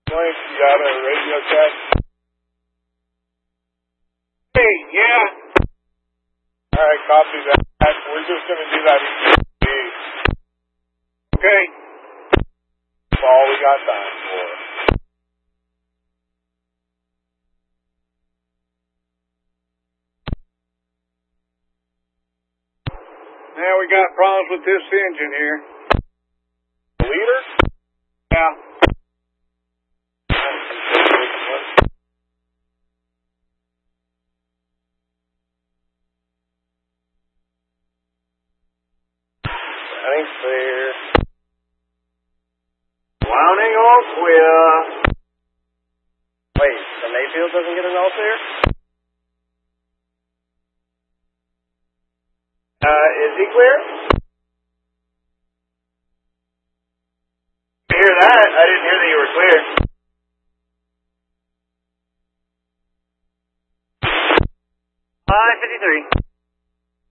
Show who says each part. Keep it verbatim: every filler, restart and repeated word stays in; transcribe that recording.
Speaker 1: Link, you got a radio check? Hey, yeah. Alright, copy that. We're just going to do that in T V. Okay. That's all we got time for. Now we got problems with this engine here. The leader? Yeah. That ain't fair. Browning all clear. Wait, the Mayfield doesn't get an all clear? Uh, is he clear? I hear that. I didn't hear that you were clear. five fifty-three.